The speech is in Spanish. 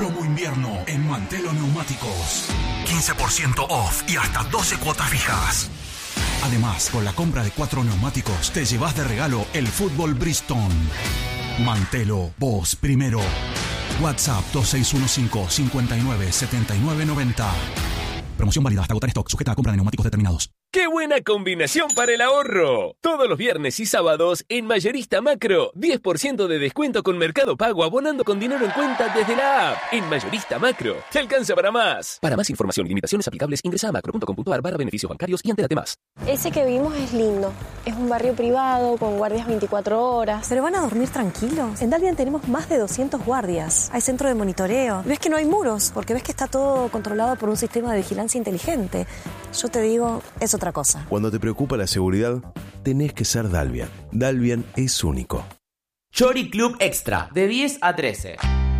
Promo invierno en Mantelo Neumáticos. 15% off y hasta 12 cuotas fijas. Además, con la compra de 4 neumáticos, te llevas de regalo el fútbol Bridgestone. Mantelo, vos primero. WhatsApp 2615-597990. Promoción válida hasta agotar stock, sujeta a compra de neumáticos determinados. ¡Qué buena combinación para el ahorro! Todos los viernes y sábados en Mayorista Macro, 10% de descuento con Mercado Pago abonando con dinero en cuenta desde la app. En Mayorista Macro, te alcanza para más. Para más información y limitaciones aplicables, ingresa a macro.com.ar/beneficios bancarios y entérate más. Ese que vimos es lindo. Es un barrio privado con guardias 24 horas. ¿Pero van a dormir tranquilos? En Dalvian tenemos más de 200 guardias. Hay centro de monitoreo. Ves que no hay muros, porque ves que está todo controlado por un sistema de vigilancia inteligente. Yo te digo, es otra cosa. Cuando te preocupa la seguridad, tenés que ser Dalvian. Dalvian es único. Chori Club Extra, de 10 a 13.